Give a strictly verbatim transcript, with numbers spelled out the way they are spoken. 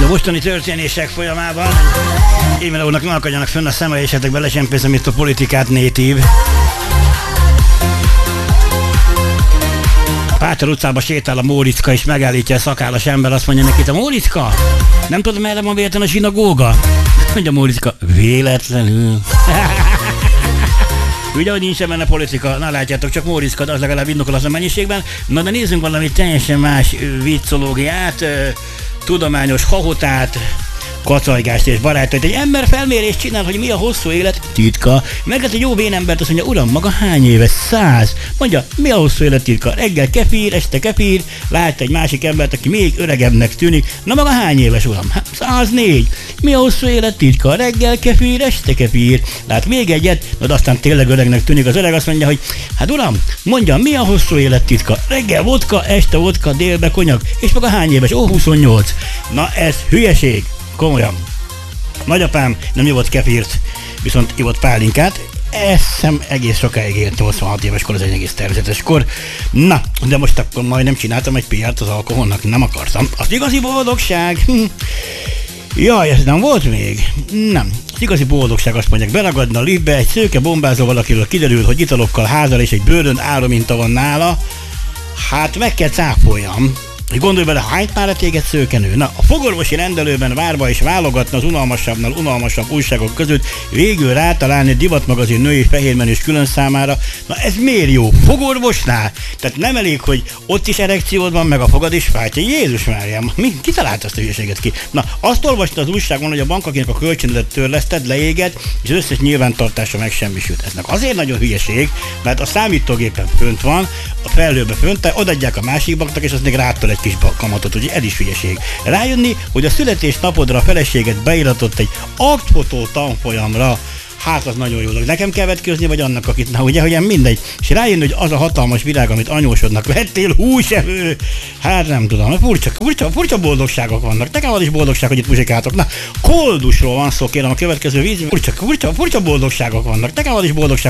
mostani történések folyamában Émile úrnak ne akadjanak fönn a szeme, és esetleg belecsempészem itt a politikát natív. Páter utcába sétál a Móriczka, és megállítja a szakállas ember, azt mondja neki, te Móriczka, nem tudom, merre van véletlen a zsinagóga? Mondja Móriczka, véletlenül. Ugye, hogy nincsen benne politika, na látjátok, csak Móriczka, az legalább indokol az a mennyiségben. Na de nézzünk valami teljesen más viccológiát, tudományos hahotát, kacajgást és barátait. Egy ember felmérést csinál, hogy mi a hosszú élet titka. Meglát egy jó vénembert, azt mondja, uram, maga hány éves? Száz. Mondja, mi a hosszú élet titka? Reggel kefír, este kefír, lát egy másik embert, aki még öregebbnek tűnik. Na maga hány éves, uram? Hát, száznégy. Mi a hosszú élet titka? Reggel kefír, este kefír. Lát még egyet, de aztán tényleg öregnek tűnik. Az öreg azt mondja, hogy hát uram, mondja, mi a hosszú élet titka? Reggel vodka, este vodka, délbe konyak. És maga hány éves? Ó, huszonnyolc. Na ez hülyeség. Komolyan. Nagyapám nem ivott kefírt, viszont ivott pálinkát. Eszem egész sokáig élt, nyolcvanhat éves kor, az egy egész természetes kor. Na, de most akkor majdnem csináltam egy pé ert az alkoholnak, nem akartam. Az igazi boldogság. Hm. Jaj, ez nem volt még? Nem. Az igazi boldogság, azt mondják, beragadna a liftbe, egy szőke bombázó valakiről kiderül, hogy italokkal házal és egy bőrönt áraminta van nála. Hát meg kell cáfoljam. Gondolj bele, hányt már téged szőkenő? Na, a fogorvosi rendelőben várva és válogatna az unalmasabbnál unalmasabb újságok között, végül rátalálni divatmagazin női fehérmenős külön számára. Na ez miért jó? Fogorvosnál? Tehát nem elég, hogy ott is erekciód van, meg a fogad is fájtja. Jézus Máriám, mi? Ki találta azt a hülyeséget ki? Na, azt olvasta az újságon, hogy a bank, akinek a kölcsönödet törleszted, leégett, és az összes nyilvántartása megsemmisült. Eznek azért nagyon hülyeség, mert a számítógépen fönt van, a felhőbe fönt, odaadják a másik banknak, és az még rátol egy kis kamatot, ugye ez is hülyeség. Rájönni, hogy a születésnapodra a feleséget beiratott egy aktfotó tanfolyamra, hát az nagyon jó dolog. Nekem kell vetkőzni, vagy annak, akit, na ugye, hogy mindegy. És rájönni, hogy az a hatalmas virág, amit anyósodnak vettél, húsevő, hát nem tudom, furcsa, furcsa, furcsa boldogságok vannak. Nekem az is boldogság, hogy itt muzsikáltok. Na, koldusról van szó, kérem, a következő víz, furcsa, furcsa, furcsa boldogságok vannak. Nekem az is boldogság.